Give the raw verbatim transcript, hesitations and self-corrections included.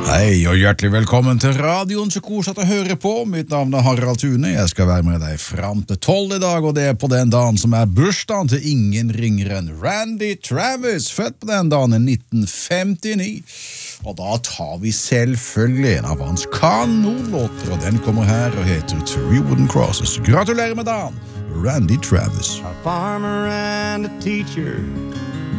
Hei og hjertelig velkommen til radioen, så koselig at du hører på. Mitt navn er Harald Thune, jeg skal være med deg fram til tolv i dag, og det er på den dagen som er bursdagen til ingen ringere enn Randy Travis, født på den dagen i nitten femtini. Og da tar vi selvfølgelig en av hans kanonlåter, og den kommer her og heter Three Wooden Crosses. Gratulerer med dagen, Randy Travis. A farmer and a teacher